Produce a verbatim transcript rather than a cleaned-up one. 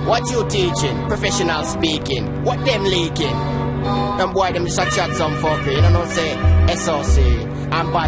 What you teaching? Professional speaking. What them leaking? Them boy them just a chat some fuckery. You know what I'm saying? S O C. I'm bad